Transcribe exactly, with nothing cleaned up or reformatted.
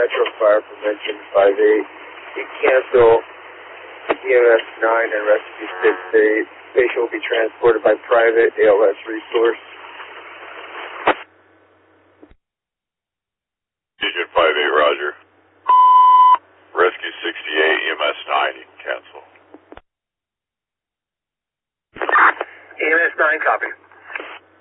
Metro Fire Prevention five eight. You cancel E M S nine and Rescue six eight. Patient will be transported by private A L S resource. Agent five eight, Roger. Rescue sixty-eight, E M S nine, you can cancel.